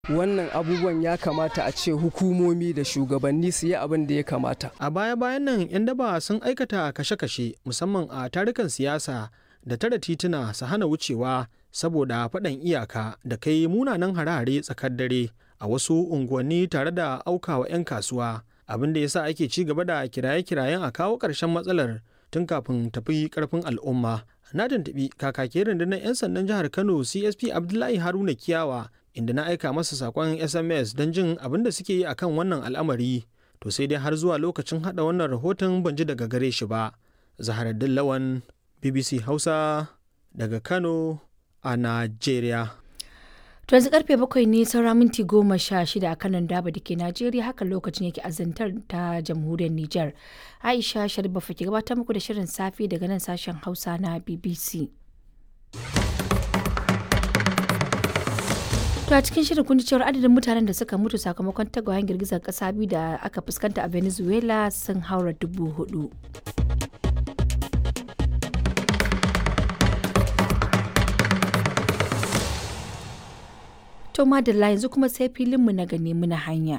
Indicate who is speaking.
Speaker 1: Wannan abubuwan ya kamata a ce hukumomi da shugabanni su yi abin da ya kamata.
Speaker 2: A baya-bayan nan 'yan daba sun aikata kashe-kashe musamman a tarukan siyasa da tara tituna su hana wucewa saboda faɗan iyaka da kai munanan hare-hare tsakar dare a wasu unguwanni tare da aukawa 'yan kasuwa, abin da ya sa ake ci gaba da kiraye-kirayen a kawo ƙarshen matsalar tun kafin tafi ƙarfin al'umma. Na tuntuɓi kakakin rundunar 'yan sandan jihar Kano CSP Abdullahi Haruna Kiyawa inda na aika masa saƙon SMS don jin abin da suke yi akan wannan al'amari. To sai dai har zuwa lokacin haɗa wannan rahoton ban ji daga gare shi ba. Zaharaddin Lawan, BBC Hausa daga Kano a Najeriya.
Speaker 3: To yanzu karfe 7 ne saura minti 16 a kanan daba da ke Najeriya, hakan lokacin yake azantar ta jamhuriyar Nijar. Aisha Sharif ke gabatar muku da shirin safe daga nan sashen Hausa na BBC. To a cikin shirin kun ji cewar adadin mutanen da suka mutu sakamakon tagwayen girgizar kasa biyu da aka fuskanta a Venezuela sun haura 4,000. To madalla yanzu kuma sai filinmu na gane muna hanya.